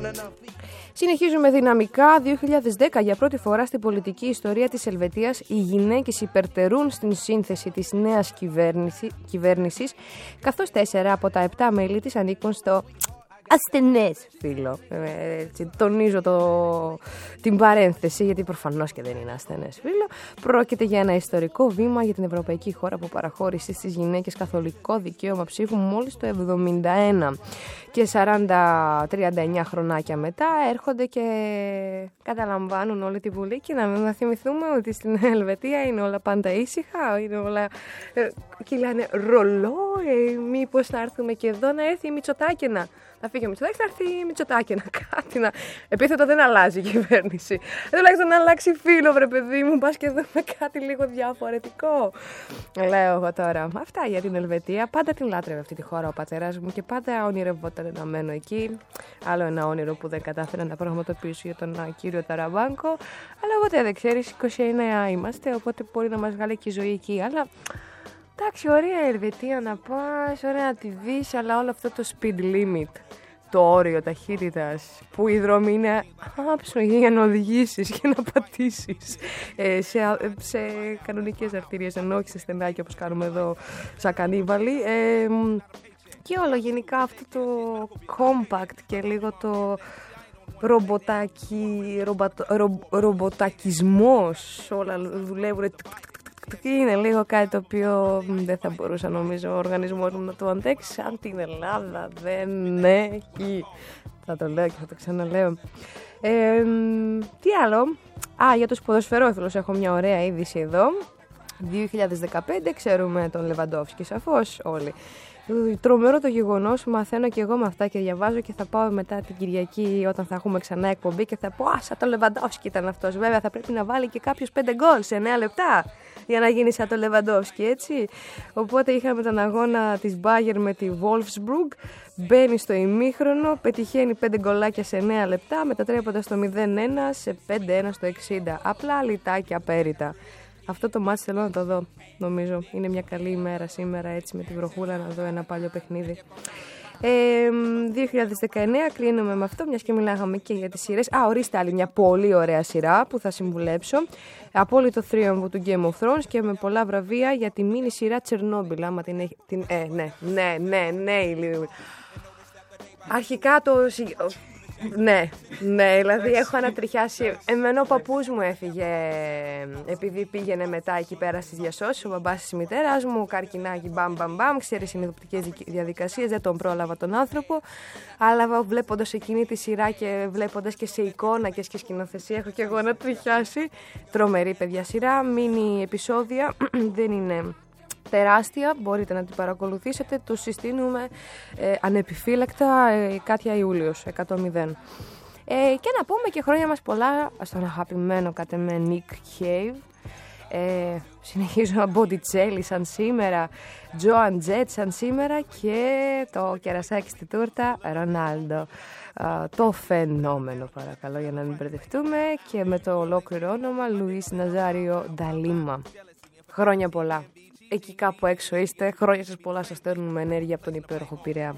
Συνεχίζουμε δυναμικά. 2010, για πρώτη φορά στην πολιτική ιστορία της Ελβετίας, οι γυναίκες υπερτερούν στην σύνθεση της νέας κυβέρνησης, καθώς 4 από τα 7 μέλη της ανήκουν στο ασθενές φύλλο. Τονίζω την παρένθεση, γιατί προφανώς και δεν είναι ασθενές φύλλο. Πρόκειται για ένα ιστορικό βήμα για την ευρωπαϊκή χώρα που παραχώρησε στις γυναίκες καθολικό δικαίωμα ψήφου μόλις το 1971. Και 40-39 χρονάκια μετά έρχονται και καταλαμβάνουν όλη τη Βουλή. Και να θυμηθούμε ότι στην Ελβετία είναι όλα πάντα ήσυχα, είναι όλα κυλάνε ρολόι. Μήπως θα έρθουμε και εδώ να έρθει η Μητσοτάκηνα. Θα φύγει ο Μητσοτάκης, θα έρθει η Μητσοτάκηνα. Κάτι να. Επίθετο δεν αλλάζει η κυβέρνηση. Τουλάχιστον να αλλάξει φίλο, βρε παιδί μου. Πας και δούμε κάτι λίγο διαφορετικό. Λέω εγώ τώρα. Αυτά για την Ελβετία. Πάντα την λάτρευε αυτή τη χώρα ο πατέρας μου και πάντα ονειρευόταν να μένω εκεί. Άλλο ένα όνειρο που δεν κατάφερα να πραγματοποιήσω για τον κύριο Ταραμπάνκο. Αλλά ποτέ δεν ξέρεις, 29 είμαστε, οπότε μπορεί να μας βγάλει και η ζωή εκεί. Αλλά. Εντάξει, ωραία Ελβετία να πας, ωραία να τη δεις, αλλά όλο αυτό το speed limit, το όριο ταχύτητας, που οι δρόμοι είναι άψογοι για να οδηγήσεις και να πατήσεις σε κανονικές αρτηρίες, ενώ όχι σε στενάκια όπως κάνουμε εδώ σαν κανίβαλοι. Και όλο γενικά αυτό το compact και λίγο το ρομποτακισμός, όλα δουλεύουν. Είναι λίγο κάτι το οποίο δεν θα μπορούσα νομίζω ο οργανισμός μου να το αντέξει. Σαν την Ελλάδα δεν έχει. Θα το λέω και θα το ξαναλέω. Τι άλλο. Για τους ποδοσφαιρόφιλους έχω μια ωραία είδηση εδώ. 2015 ξέρουμε τον Λεβαντόφσκι σαφώς όλοι. Τρομερό το γεγονός, μαθαίνω και εγώ με αυτά και διαβάζω και θα πάω μετά την Κυριακή όταν θα έχουμε ξανά εκπομπή και θα πω σαν το Λεβαντόφσκι ήταν αυτός. Βέβαια θα πρέπει να βάλει και κάποιος 5 γκολ σε 9 λεπτά για να γίνει σαν το Λεβαντόφσκι, έτσι. Οπότε είχαμε τον αγώνα της Bayern με τη Wolfsburg. Μπαίνει στο ημίχρονο, πετυχαίνει 5 γκολάκια σε 9 λεπτά, μετατρέποντας το 0-1 σε 5-1 στο 60. Απλά λιτάκια απέριτα. Αυτό το μάτς θέλω να το δω, νομίζω. Είναι μια καλή ημέρα σήμερα, έτσι, με τη βροχούλα, να δω ένα παλιό παιχνίδι. 2019 κλείνουμε με αυτό, μιας και μιλάγαμε και για τις σειρές. Ορίστε άλλη μια πολύ ωραία σειρά που θα συμβουλέψω. Απόλυτο θρίαμβο του Game of Thrones και με πολλά βραβεία για τη μίνι σειρά Τσερνόμπιλ. Άμα την έχει. Ναι, λίγο. Αρχικά το. Ναι, δηλαδή έχω ανατριχιάσει. Εμένα ο παππούς μου έφυγε επειδή πήγαινε μετά εκεί πέρα στις διασώσεις, ο μπαμπάς της μητέρας μου, καρκινάκι μπαμ, ξέρει συνειδητικές διαδικασίες, δεν τον πρόλαβα τον άνθρωπο, αλλά βλέποντας εκείνη τη σειρά και βλέποντας και σε εικόνα και σε σκηνοθεσία έχω και εγώ ανατριχιάσει. Τρομερή παιδιά σειρά, μίνι επεισόδια, δεν είναι τεράστια, μπορείτε να την παρακολουθήσετε, το συστήνουμε ανεπιφύλακτα, Κάτια Ιούλιος, 100. Και να πούμε και χρόνια μας πολλά στον αγαπημένο κατ' εμέ Nick Cave. Συνεχίζω Μποντιτσέλη σαν σήμερα, Joan Jett σαν σήμερα και το κερασάκι στη τούρτα Ρονάλντο. Το φαινόμενο, παρακαλώ, για να μην μπερδευτούμε, και με το ολόκληρο όνομα Λουίς Ναζάριο Νταλίμα. Χρόνια πολλά. Εκεί κάπου έξω είστε, χρόνια σας πολλά, σας στέλνουμε ενέργεια από τον υπέροχο Πειραιά.